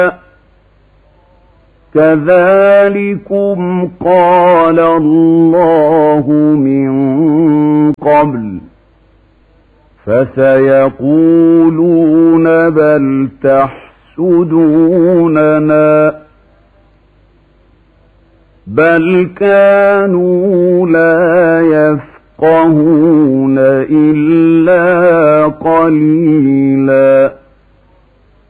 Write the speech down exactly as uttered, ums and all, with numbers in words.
كذلكم قال الله من قبل فسيقولون بل تحسدوننا بل كانوا لا يفقهون إلا